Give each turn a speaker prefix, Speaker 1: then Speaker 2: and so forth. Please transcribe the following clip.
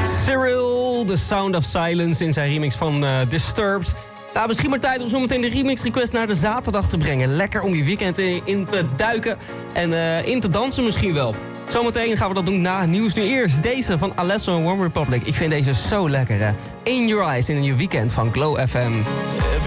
Speaker 1: Cyril, The Sound of Silence in zijn remix van Disturbed. Nou, misschien maar tijd om zo meteen de remix request naar de zaterdag te brengen. Lekker om je weekend in te duiken en in te dansen misschien wel. Zometeen gaan we dat doen na nieuws. Nu eerst deze van Alesso en One Republic. Ik vind deze zo lekker, hè. In Your Eyes in je weekend van Glow FM.